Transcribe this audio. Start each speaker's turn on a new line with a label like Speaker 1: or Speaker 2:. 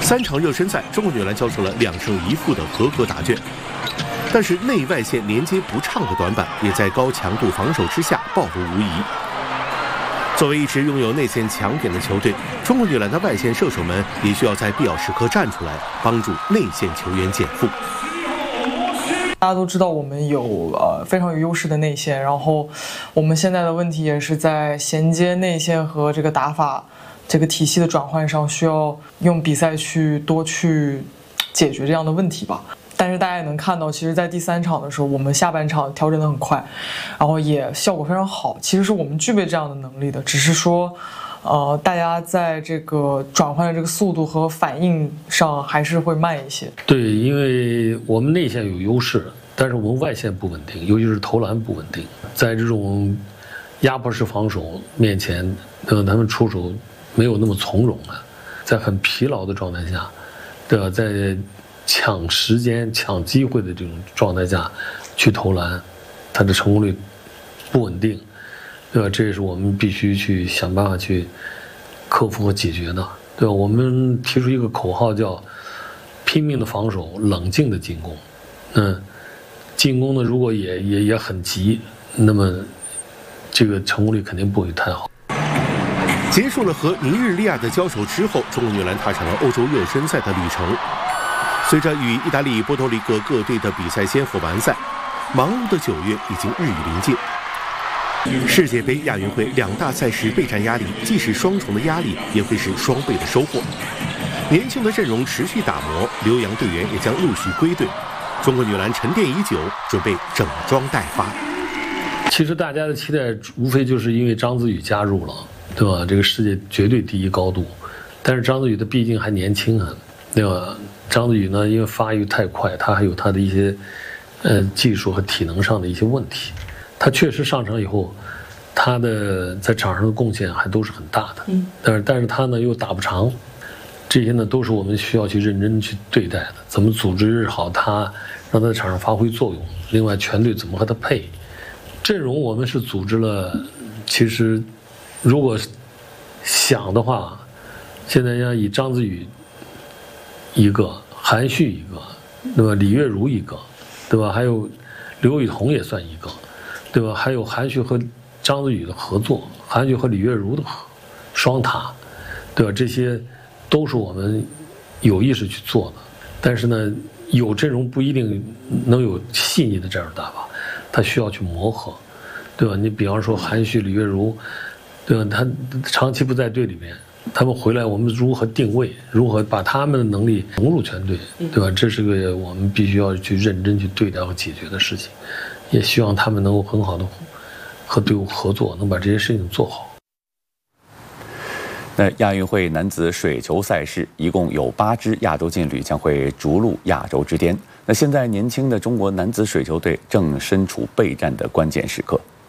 Speaker 1: 3场热身赛，中国女篮交出了2胜1负的合格答卷。但是内外线连接不畅的短板，也在高强度防守之下暴露无遗。作为一支拥有内线强点的球队，中国女篮的外线射手们也需要在必要时刻站出来，帮助内线球员减负。
Speaker 2: 大家都知道我们有非常有优势的内线，然后我们现在的问题也是在衔接内线和这个打法这个体系的转换上，需要用比赛多去解决这样的问题吧。但是大家也能看到，其实在第3场的时候，我们下半场调整得很快，然后也效果非常好。其实是我们具备这样的能力的，只是说大家在这个转换的这个速度和反应上还是会慢一些。
Speaker 3: 对，因为我们内线有优势，但是我们外线不稳定，尤其是投篮不稳定。在这种压迫式防守面前，他们出手没有那么从容了，在很疲劳的状态下，对吧？在抢时间、抢机会的这种状态下去投篮，它的成功率不稳定。对吧？这也是我们必须去想办法去克服和解决的，对吧？我们提出一个口号叫“拼命的防守，冷静的进攻”。进攻呢，如果也很急，那么这个成功率肯定不会太好。
Speaker 1: 结束了和尼日利亚的交手之后，中国女篮踏上了欧洲热身赛的旅程。随着与意大利、波多黎各各队的比赛先后完赛，忙碌的9月已经日益临近。世界杯、亚运会2大赛事备战压力，既是双重的压力，也会是双倍的收获。年轻的阵容持续打磨，留洋队员也将陆续归队。中国女篮沉淀已久，准备整装待发。
Speaker 3: 其实大家的期待无非就是因为章子怡加入了，对吧？这个世界绝对第一高度。但是章子怡的毕竟还年轻啊，对吧？章子怡呢，因为发育太快，她还有她的一些技术和体能上的一些问题。他确实上场以后，他的在场上的贡献还都是很大的，但是他呢又打不长，这些呢都是我们需要去认真去对待的。怎么组织好他，让他在场上发挥作用？另外，全队怎么和他配？阵容我们是组织了，其实如果想的话，现在要以章子怡一个，韩旭一个，对吧？李月如一个，对吧？还有刘雨桐也算一个。对吧？还有韩旭和章子怡的合作，韩旭和李月如的双塔，对吧？这些都是我们有意识去做的。但是呢，有阵容不一定能有细腻的战术打法，它需要去磨合，对吧？你比方说韩旭、李月如，对吧？他长期不在队里面，他们回来，我们如何定位，如何把他们的能力融入全队，对吧？这是个我们必须要去认真去对待和解决的事情。也希望他们能够很好的和队伍合作，能把这些事情做好。
Speaker 4: 那亚运会男子水球赛事一共有8支亚洲劲旅将会逐鹿亚洲之巅。那现在年轻的中国男子水球队正身处备战的关键时刻。